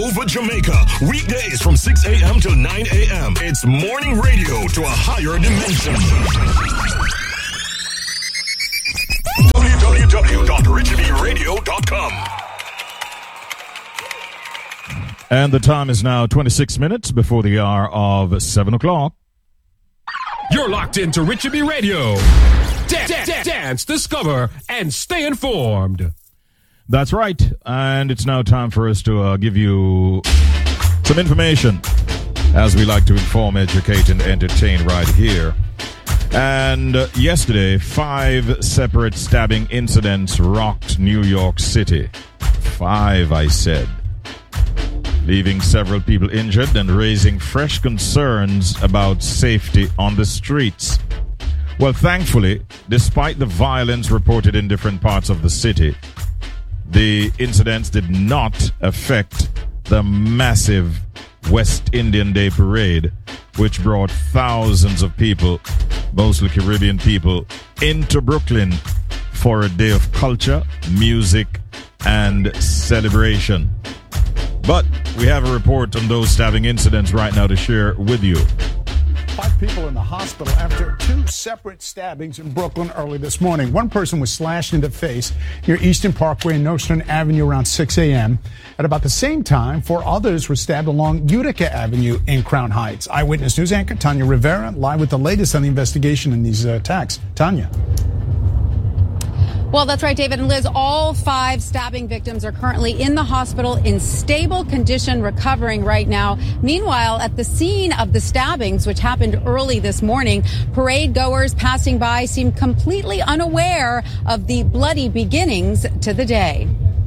Over Jamaica, weekdays from 6 a.m. till 9 a.m. It's morning radio to a higher dimension. www.richiebradio.com. And the time is now 26 minutes before the hour of 7 o'clock. You're locked into Richie B Radio. Dance, discover, and stay informed. That's right. And it's now time for us to give you some information, as we like to inform, educate, and entertain right here. And yesterday, 5 separate stabbing incidents rocked New York City. 5, I said. Leaving several people injured and raising fresh concerns about safety on the streets. Well, thankfully, despite the violence reported in different parts of the city, the incidents did not affect the massive West Indian Day Parade, which brought thousands of people, mostly Caribbean people, into Brooklyn for a day of culture, music, and celebration. But we have a report on those stabbing incidents right now to share with you. 5 people in the hospital after 2 separate stabbings in Brooklyn early this morning. One person was slashed in the face near Eastern Parkway and Nostrand Avenue around 6 a.m. At about the same time, 4 others were stabbed along Utica Avenue in Crown Heights. Eyewitness News anchor Tanya Rivera live with the latest on the investigation in these attacks. Tanya. Well, that's right, David and Liz. All 5 stabbing victims are currently in the hospital in stable condition, recovering right now. Meanwhile, at the scene of the stabbings, which happened early this morning, parade goers passing by seemed completely unaware of the bloody beginnings to the day.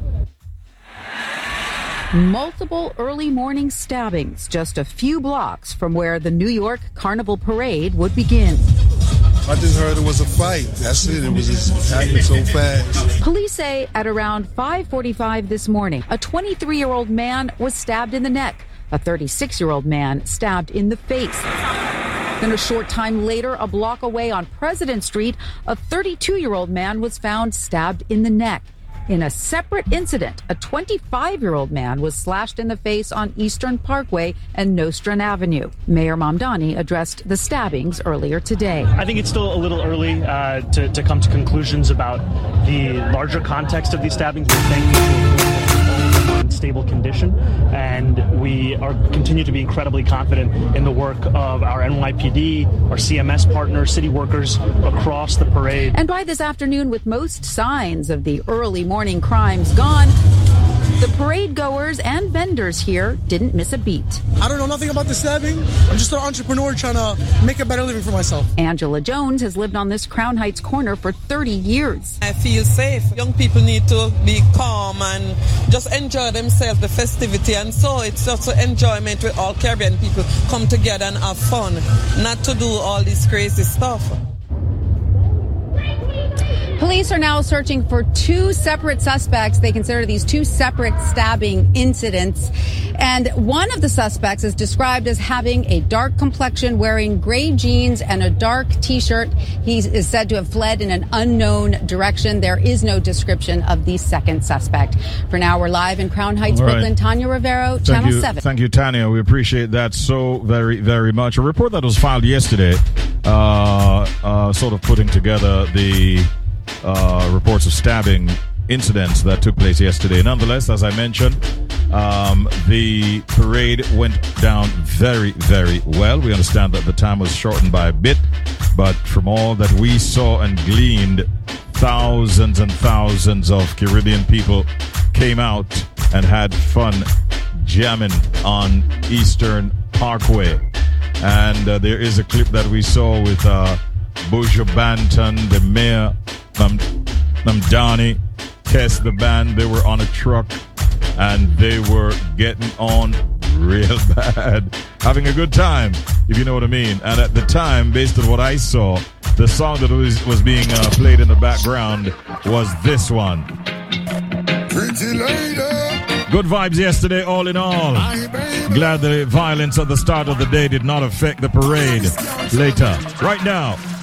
Multiple early morning stabbings just a few blocks from where the New York Carnival Parade would begin. I just heard it was a fight. That's it. It was just happening so fast. Police say at around 5:45 this morning, a 23-year-old man was stabbed in the neck. A 36-year-old man stabbed in the face. Then a short time later, a block away on President Street, a 32-year-old man was found stabbed in the neck. In a separate incident, a 25-year-old man was slashed in the face on Eastern Parkway and Nostrand Avenue. Mayor Mamdani addressed the stabbings earlier today. I think it's still a little early to come to conclusions about the larger context of these stabbings. We think in stable condition, and we continue to be incredibly confident in the work of our NYPD, our CMS partners, city workers across the parade. And by this afternoon, with most signs of the early morning crimes gone, the parade goers and vendors here didn't miss a beat. I don't know nothing about the stabbing. I'm just an entrepreneur trying to make a better living for myself. Angela Jones has lived on this Crown Heights corner for 30 years. I feel safe. Young people need to be calm and just enjoy themselves, the festivity. And so it's just an enjoyment where all Caribbean people come together and have fun, not to do all this crazy stuff. Police are now searching for 2 separate suspects. They consider these 2 separate stabbing incidents. And one of the suspects is described as having a dark complexion, wearing gray jeans and a dark T-shirt. He is said to have fled in an unknown direction. There is no description of the second suspect. For now, we're live in Crown Heights, All right. Brooklyn. Tanya Rivera, Channel 7. Thank you, Tanya. We appreciate that so very, very much. A report that was filed yesterday, sort of putting together the reports of stabbing incidents that took place yesterday. Nonetheless, as I mentioned, the parade went down very, very well. We understand that the time was shortened by a bit, but from all that we saw and gleaned, thousands and thousands of Caribbean people came out and had fun jamming on Eastern Parkway. And there is a clip that we saw with Buju Banton, the mayor, Mamdani, Tess the band. They were on a truck and they were getting on real bad, having a good time, if you know what I mean. And at the time, based on what I saw, the song that was being played in the background was this one. Pretty lady. Good vibes yesterday, all in all. Glad the violence at the start of the day did not affect the parade later. Right now,